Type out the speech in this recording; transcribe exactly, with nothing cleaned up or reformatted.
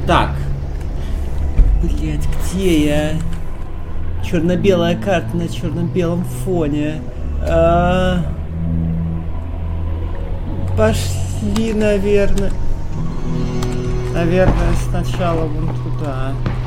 Так. Блять, где я? Черно-белая карта на черно-белом фоне. А... Пошли, наверное. Наверное, сначала вон туда.